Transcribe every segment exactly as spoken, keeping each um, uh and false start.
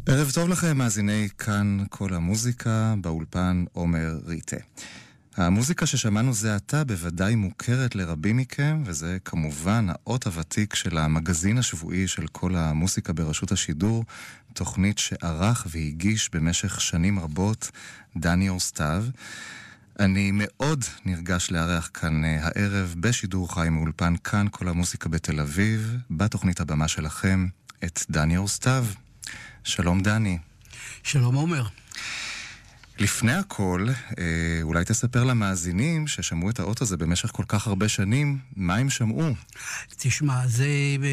ערב טוב לכם, מאזיני כאן כל המוזיקה, באולפן עומר ריטה. המוזיקה ששמענו זה עתה בוודאי מוכרת לרבים מכם, וזה כמובן האות הוותיק של המגזין השבועי של כל המוזיקה ברשות השידור, תוכנית שערך והגיש במשך שנים רבות דני אורסטב. אני מאוד נרגש לארח כאן הערב בשידור חי מאולפן כאן כל המוזיקה בתל אביב, בתוכנית הבמה שלכם, את דני אורסטב. שלום דני. שלום עומר. לפני הכל, אולי תספר למאזינים ששמעו את האות הזה במשך כל כך הרבה שנים, מה הם שמעו? תשמע, זה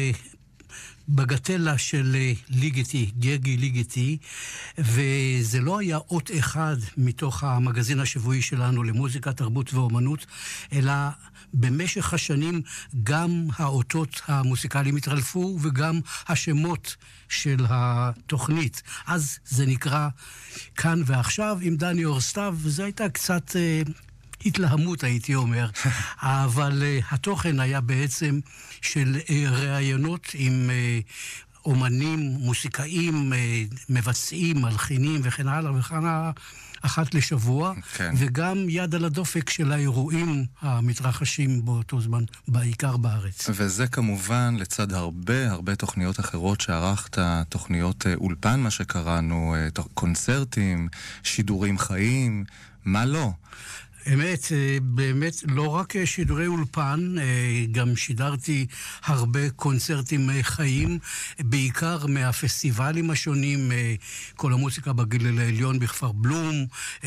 בגטלה של ליגטי, גגי ליגטי, וזה לא היה אות אחד מתוך המגזין השבועי שלנו למוזיקה, תרבות ואומנות, אלא במשך השנים גם האותות המוסיקליים התרלפו וגם השמות של התוכנית. אז זה נקרא כאן ועכשיו עם דני אורסטב, וזו הייתה קצת אה, התלהמות הייתי אומר, אבל אה, התוכן היה בעצם של אה, ראיונות עם אה, אומנים, מוסיקאים, אה, מבצעים, מלחינים וכן הלאה וכן הלאה, אחת לשבוע, כן. וגם יד על הדופק של האירועים המתרחשים באותו זמן, בעיקר בארץ. וזה כמובן לצד הרבה הרבה תוכניות אחרות שערכת, תוכניות אולפן, מה שקראנו, קונצרטים, שידורים חיים, מה לא? אמת, באמת, לא רק שידורי אולפן, גם שידרתי הרבה קונצרטים חיים, בעיקר מהפסטיבלים השונים, כל המוזיקה בגליל העליון בכפר בלום,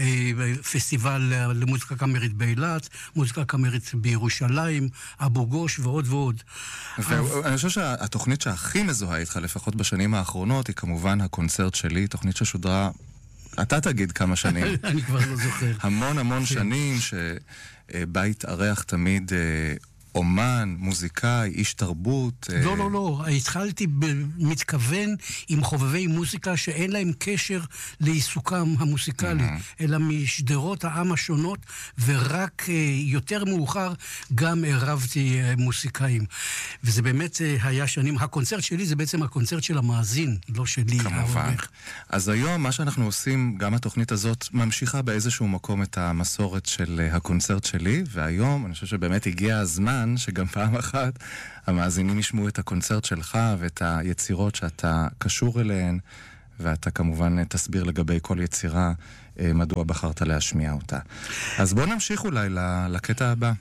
פסטיבל למוזיקה קאמרית באילת, מוזיקה קאמרית בירושלים, אבו גוש ועוד ועוד. ואני חושב שהתוכנית שהכי מזוהה איתך, לפחות בשנים האחרונות, היא כמובן הקונצרט שלי, תוכנית ששודרה אתה תגיד כמה שנים. אני כבר לא זוכר. המון המון שנים שבה התארח תמיד אומן, מוזיקאי, איש תרבות. לא, לא, לא. התחלתי במתכוון עם חובבי מוזיקה שאין להם קשר לעיסוקם המוסיקלי, אלא משדרות העם השונות, ורק יותר מאוחר גם ערבתי מוסיקאים. וזה באמת היה שנים. הקונצרט שלי זה בעצם הקונצרט של המאזין, לא שלי. כמובן. אז היום מה שאנחנו עושים, גם התוכנית הזאת ממשיכה באיזשהו מקום את המסורת של הקונצרט שלי, והיום אני חושב שבאמת הגיע הזמן שגם פעם אחת המאזינים ישמעו את הקונצרט שלך ואת היצירות שאתה קשור אליהן, ואתה כמובן תסביר לגבי כל יצירה מדוע בחרת להשמיע אותה. אז בוא נמשיך אולי לקטע הבא.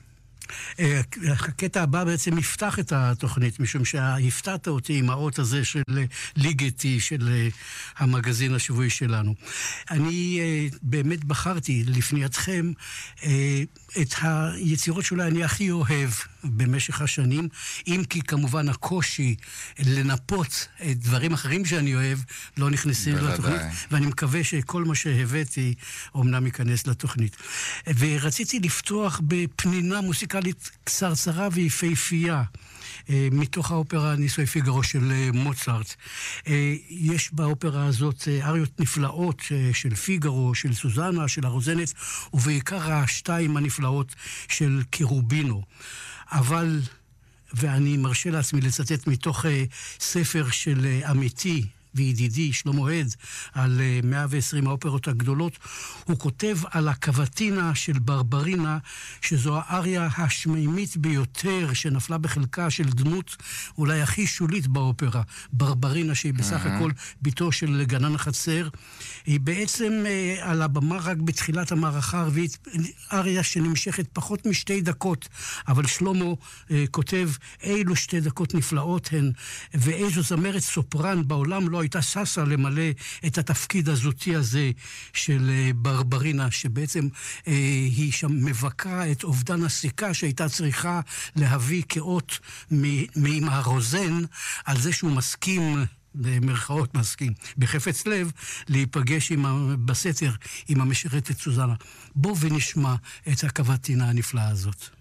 הקטע הבא בעצם יפתח את התוכנית, משום שהפתעת אותי עם האות הזה של ליגטי, של המגזין השבועי שלנו. אני באמת בחרתי לפנייתכם את היצירות שאולי אני הכי אוהב במשך השנים, אם כי כמובן הקושי לנפות את דברים אחרים שאני אוהב לא נכנסים לתוכנית, ואני מקווה שכל מה שהבאתי אומנם ייכנס לתוכנית. ורציתי לפתוח בפנינה מוסיקלית קצרצרה ויפהפייה, מתוך האופרה נישואי פיגארו של מוצרט. יש באופרה הזאת אריות נפלאות של פיגארו, של סוזנה, של הרוזנת, ובעיקר השתיים הנפלאות של קירובינו. אבל, ואני מרשה לעצמי לצטט מתוך ספר של עמיתי וידידי שלמה הד על מאה ועשרים האופרות הגדולות, הוא כותב על הקוואטינה של ברברינה, שזו האריה השמימית ביותר שנפלה בחלקה של דמות אולי הכי שולית באופרה, ברברינה, שהיא בסך הכל ביתו של גנן החצר. היא בעצם על הבמה רק בתחילת המערכה הרביעית, אריה שנמשכת פחות משתי דקות, אבל שלמה כותב אילו שתי דקות נפלאות הן, ואיזו זמרת סופרן בעולם לא הייתה ססה למלא את התפקיד הזותי הזה של ברברינה, שבעצם אה, היא שם מבקרה את אובדן הסיכה שהייתה צריכה להביא כאות מעם הרוזן על זה שהוא מסכים, במרכאות מסכים, בחפץ לב, להיפגש עם, בסתר עם המשרתת סוזנה. בוא ונשמע את הקוואטינה הנפלאה הזאת.